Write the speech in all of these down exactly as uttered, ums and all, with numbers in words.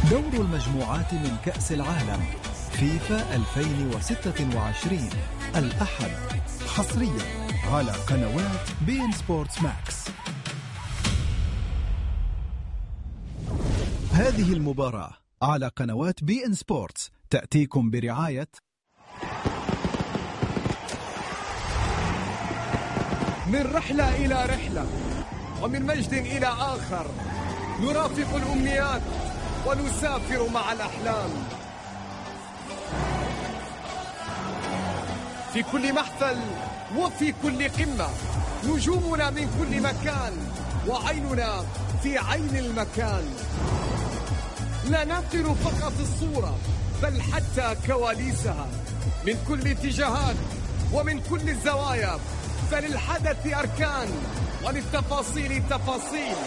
دور المجموعات من كأس العالم فيفا ألفين وستة وعشرين الأحد حصريا على قنوات بين سبورتس ماكس. هذه المباراة على قنوات بي إن سبورتس تأتيكم برعاية من رحلة إلى رحلة ومن مجد إلى آخر، نرافق الأمنيات ونسافر مع الأحلام. في كل محفل وفي كل قمة نجومنا من كل مكان، وعيننا في عين المكان. لا ننقل فقط الصورة بل حتى كواليسها من كل اتجاهات ومن كل الزوايا، فللحدث أركان وللتفاصيل تفاصيل.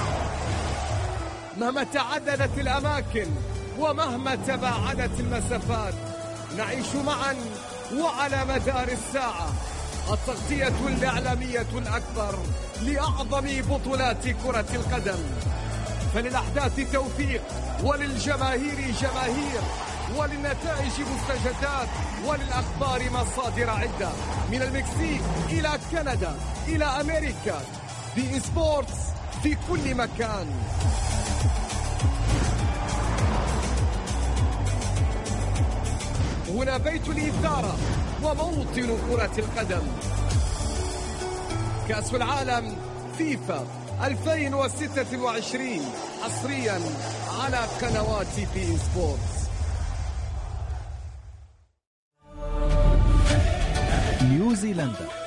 مهما تعددت الأماكن ومهما تباعدت المسافات، نعيش معا وعلى مدار الساعة التغطية الإعلامية الأكبر لأعظم بطولات كرة القدم. فللأحداث توفيق، وللجماهير جماهير، وللنتائج مستجدات، وللأخبار مصادر عدة، من المكسيك إلى كندا إلى أمريكا. بي سبورتس في كل مكان. هنا بيت الإثارة وموطن كرة القدم. كأس العالم فيفا ألفين وستة وعشرين حصريا على قنوات بي سبورتس. نيوزيلندا